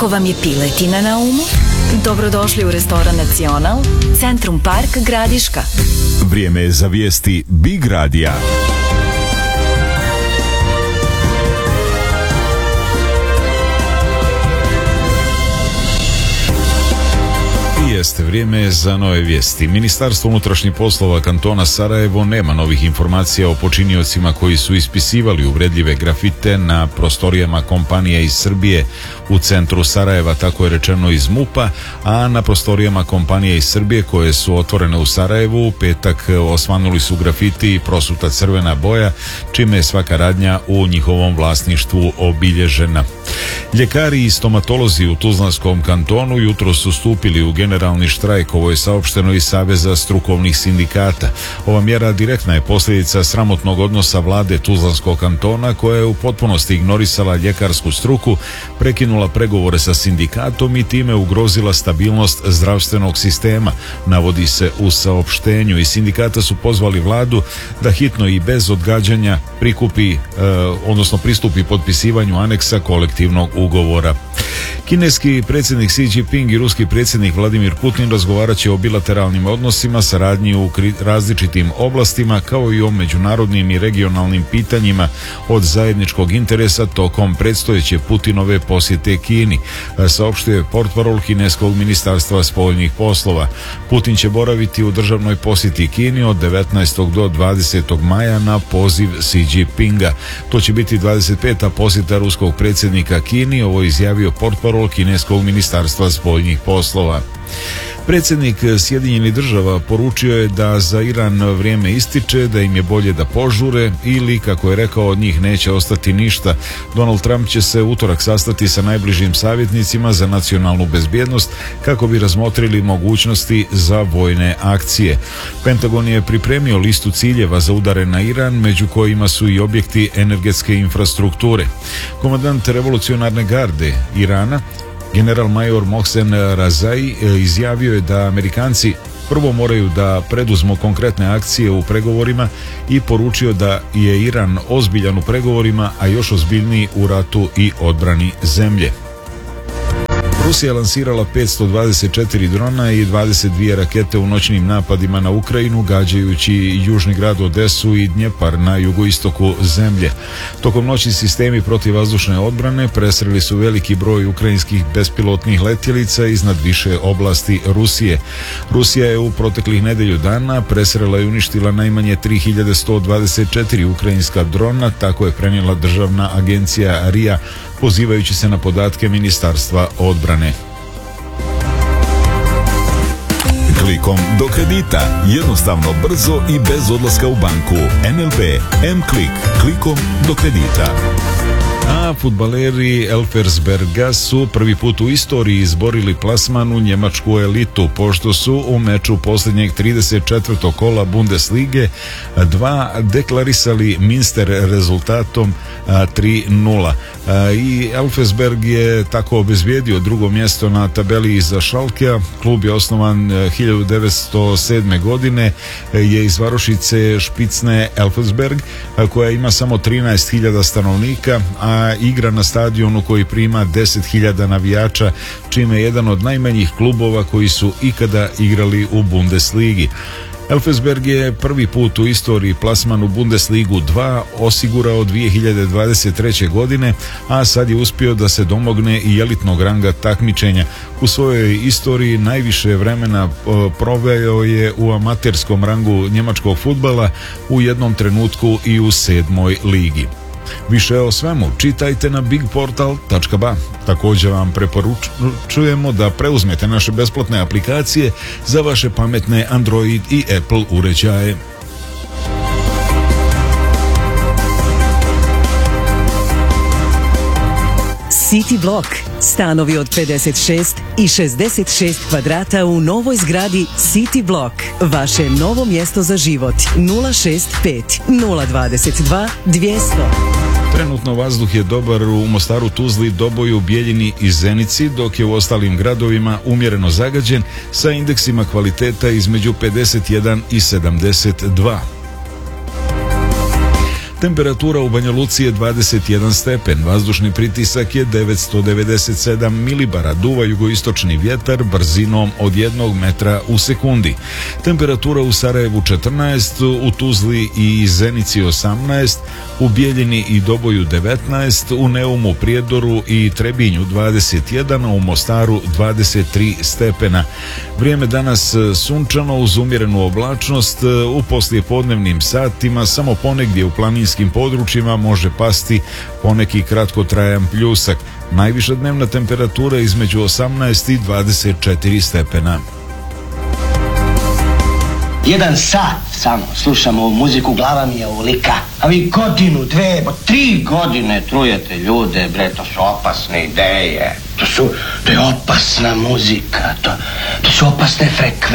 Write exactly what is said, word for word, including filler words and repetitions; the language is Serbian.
Ako vam je piletina na umu, dobrodošli u restoran Nacional, Centrum Park, Gradiška. Vrijeme je za vijesti Big Radija. Jeste vrijeme za nove vijesti. Ministarstvo unutrašnjih poslova kantona Sarajevo nema novih informacija o počiniocima koji su ispisivali uvredljive grafite na prostorijama kompanija iz Srbije u centru Sarajeva, tako je rečeno iz MUP-a, a na prostorijama kompanije iz Srbije koje su otvorene u Sarajevu u petak osvanuli su grafiti i prosuta crvena boja, čime je svaka radnja u njihovom vlasništvu obilježena. Ljekari i stomatolozi u Tuzlanskom kantonu jutro su stupili u generalni štrajk, ovo je saopšteno iz Saveza strukovnih sindikata. Ova mjera direktna je posljedica sramotnog odnosa vlade Tuzlanskog kantona koja je u potpunosti ignorisala ljekarsku struku, prekinula pregovore sa sindikatom i time ugrozila stabilnost zdravstvenog sistema, navodi se u saopštenju. Iz sindikata su pozvali vladu da hitno i bez odgađanja prikupi, eh, odnosno pristupi potpisivanju aneksa kolektivnog ugovora. Kineski predsjednik Xi Jinping i ruski predsjednik Vladimir Putin razgovarat će o bilateralnim odnosima, saradnji u različitim oblastima, kao i o međunarodnim i regionalnim pitanjima od zajedničkog interesa tokom predstojeće Putinove posjete Kini, saopštio je portparol kineskog ministarstva spoljnih poslova. Putin će boraviti u državnoj posjeti Kini od devetnaestog do dvadesetog maja na poziv Xi Jinpinga. To će biti dvadeset peta posjeta ruskog predsjednika Kini, ovo je izjavio portparol kineskog ministarstva spoljnih poslova. Predsjednik Sjedinjenih država poručio je da za Iran vrijeme ističe, da im je bolje da požure ili, kako je rekao, od njih neće ostati ništa. Donald Trump će se utorak sastati sa najbližim savjetnicima za nacionalnu bezbjednost kako bi razmotrili mogućnosti za vojne akcije. Pentagon je pripremio listu ciljeva za udare na Iran, među kojima su i objekti energetske infrastrukture. Komandant revolucionarne garde Irana, general major Mohsen Razai, izjavio je da Amerikanci prvo moraju da preduzmu konkretne akcije u pregovorima i poručio da je Iran ozbiljan u pregovorima, a još ozbiljniji u ratu i odbrani zemlje. Rusija je lansirala petsto dvadeset četiri drona i dvadeset dvije rakete u noćnim napadima na Ukrajinu, gađajući južni grad Odesu i Dnjepar na jugoistoku zemlje. Tokom noći sistemi protivvazdušne odbrane presreli su veliki broj ukrajinskih bespilotnih letjelica iznad više oblasti Rusije. Rusija je u proteklih nedelju dana presrela i uništila najmanje tri hiljade sto dvadeset četiri ukrajinska drona, tako je prenijela državna agencija R I A, pozivajući se na podatke Ministarstva odbrane. Klikom do kredita, jednostavno, brzo i bez odlaska u banku. N L B M-Klik, klikom do kredita. A fudbaleri Elversberga su prvi put u istoriji izborili plasman u njemačku elitu, pošto su u meču posljednjeg trideset četvrtog kola Bundeslige dva deklarisali Minster rezultatom tri nula. I Elversberg je tako obezbijedio drugo mjesto na tabeli iza Schalkea. Klub je osnovan hiljadu devetsto sedme. godine, je iz varošice Špicne Elversberg, koja ima samo trinaest hiljada stanovnika, a igra na stadionu koji prima deset hiljada navijača, čime je jedan od najmanjih klubova koji su ikada igrali u Bundesligi. Elversberg je prvi put u istoriji plasman u Bundesligu dva osigurao dvije hiljade dvadeset treće. godine, a sad je uspio da se domogne i elitnog ranga takmičenja. U svojoj istoriji najviše vremena proveo je u amaterskom rangu njemačkog fudbala, u jednom trenutku i u sedmoj ligi. Više o svemu čitajte na big portal tačka ba. Također vam preporučujemo da preuzmete naše besplatne aplikacije za vaše pametne Android i Apple uređaje. City Block. Stanovi od pedeset šest i šezdeset šest kvadrata u novoj zgradi City Block. Vaše novo mjesto za život. nula šest pet nula dvadeset dva dvjesto. Trenutno vazduh je dobar u Mostaru, Tuzli, Doboju, Bijeljini i Zenici, dok je u ostalim gradovima umjereno zagađen sa indeksima kvaliteta između pedeset jedan i sedamdeset dva. Temperatura u Banja Luci je dvadeset jedan stepen, vazdušni pritisak je devetsto devedeset sedam milibara, duva jugoistočni vjetar brzinom od jednog metra u sekundi. Temperatura u Sarajevu četrnaest, u Tuzli i Zenici osamnaest, u Bijeljini i Doboju devetnaest, u Neumu, Prijedoru i Trebinju dvadeset jedan, a u Mostaru dvadeset tri stepena. Vrijeme danas sunčano uz umjerenu oblačnost, u poslijepodnevnim satima samo ponegdje u planinskim područjima može pasti poneki kratkotrajan pljusak. Najviša dnevna temperatura između osamnaest i dvadeset četiri stepena. Jedan sat samo slušam ovu muziku, glava mi je ovolika. A vi godinu, dve, tri godine trujete ljude, bre, to su opasne ideje. To su, to je opasna muzika, to, to su opasne frekvencije.